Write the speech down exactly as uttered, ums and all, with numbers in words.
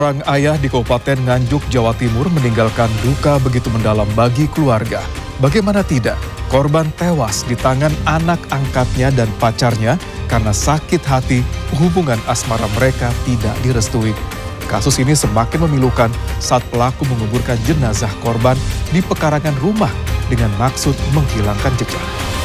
Seorang ayah di Kabupaten Nganjuk, Jawa Timur meninggalkan duka begitu mendalam bagi keluarga. Bagaimana tidak, korban tewas di tangan anak angkatnya dan pacarnya karena sakit hati hubungan asmara mereka tidak direstui. Kasus ini semakin memilukan saat pelaku menguburkan jenazah korban di pekarangan rumah dengan maksud menghilangkan jejak.